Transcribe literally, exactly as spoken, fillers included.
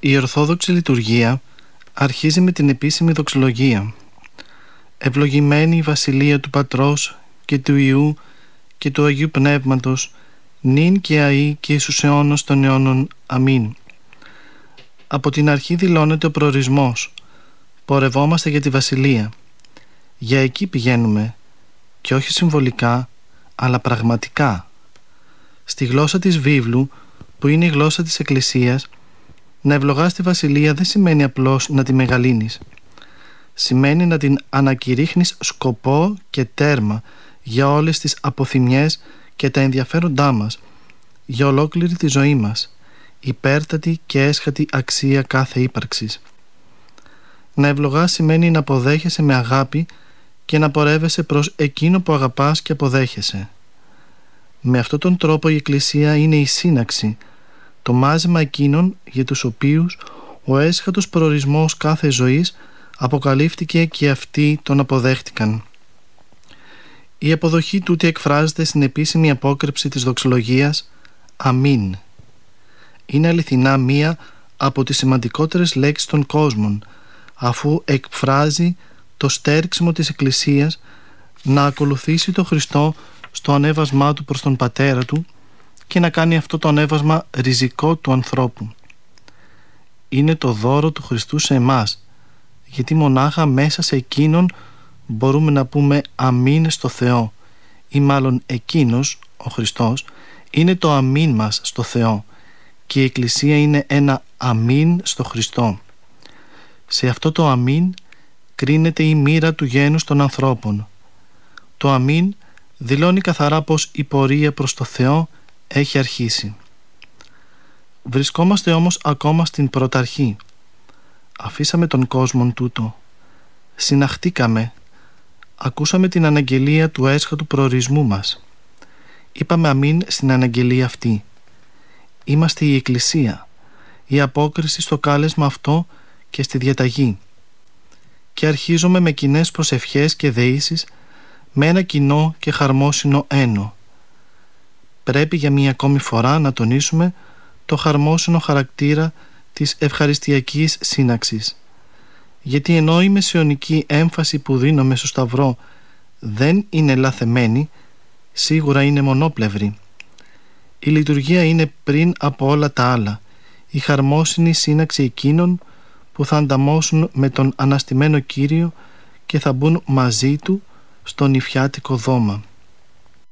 Η Ορθόδοξη Λειτουργία αρχίζει με την επίσημη δοξολογία. Ευλογημένη η Βασιλεία του Πατρός και του Υιού και του Αγίου Πνεύματος, νυν και αεί και εις τους αιώνας των αιώνων. Αμήν. Από την αρχή δηλώνεται ο προορισμός. Πορευόμαστε για τη Βασιλεία. Για εκεί πηγαίνουμε, και όχι συμβολικά, αλλά πραγματικά. Στη γλώσσα της βίβλου, που είναι η γλώσσα της Εκκλησίας, να ευλογάς τη Βασιλεία δεν σημαίνει απλώς να τη μεγαλύνεις. Σημαίνει να την ανακηρύχνεις σκοπό και τέρμα για όλες τις αποθυμιές και τα ενδιαφέροντά μας, για ολόκληρη τη ζωή μας, υπέρτατη και έσχατη αξία κάθε ύπαρξης. Να ευλογάς σημαίνει να αποδέχεσαι με αγάπη και να πορεύεσαι προς εκείνο που αγαπάς και αποδέχεσαι. Με αυτόν τον τρόπο η Εκκλησία είναι η σύναξη, το μάζεμα εκείνων για τους οποίους ο έσχατος προορισμός κάθε ζωής αποκαλύφθηκε και αυτοί τον αποδέχτηκαν. Η αποδοχή τούτη εκφράζεται στην επίσημη απόκρυψη της δοξολογίας «Αμήν». Είναι αληθινά μία από τις σημαντικότερες λέξεις των κόσμων, αφού εκφράζει το στέρξιμο της Εκκλησίας να ακολουθήσει τον Χριστό στο ανέβασμά του προς τον Πατέρα του και να κάνει αυτό το ανέβασμα ριζικό του ανθρώπου. Είναι το δώρο του Χριστού σε εμάς, γιατί μονάχα μέσα σε εκείνον μπορούμε να πούμε αμήν στο Θεό, ή μάλλον εκείνος, ο Χριστός, είναι το αμήν μας στο Θεό και η Εκκλησία είναι ένα αμήν στο Χριστό. Σε αυτό το αμήν κρίνεται η μοίρα του γένους των ανθρώπων. Το αμήν δηλώνει καθαρά πως η πορεία προς το Θεό έχει αρχίσει. Βρισκόμαστε όμως ακόμα στην πρωταρχή. Αφήσαμε τον κόσμο τούτο. Συναχτήκαμε. Ακούσαμε την αναγγελία του έσχατου προορισμού μας. Είπαμε αμήν στην αναγγελία αυτή. Είμαστε η Εκκλησία, η απόκριση στο κάλεσμα αυτό και στη διαταγή. Και αρχίζουμε με κοινές προσευχές και δεήσεις, με ένα κοινό και χαρμόσυνο ένο. Πρέπει για μία ακόμη φορά να τονίσουμε το χαρμόσυνο χαρακτήρα της ευχαριστιακής σύναξης. Γιατί ενώ η μεσαιωνική έμφαση που δίνουμε στο Σταυρό δεν είναι λαθεμένη, σίγουρα είναι μονόπλευρη. Η λειτουργία είναι πριν από όλα τα άλλα, η χαρμόσυνη σύναξη εκείνων που θα ανταμώσουν με τον αναστημένο Κύριο και θα μπουν μαζί του στο νηφιάτικο δώμα.